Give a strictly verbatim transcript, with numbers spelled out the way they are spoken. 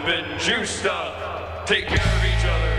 been juiced up. Take care of each other.